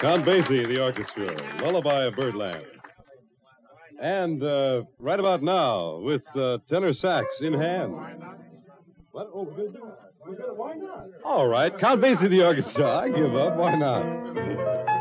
Count Basie, the orchestra, Lullaby of Birdland. And right about now, with tenor sax in hand. What? Oh, good. Why not? All right, Count Basie, the orchestra. I give up. Why not?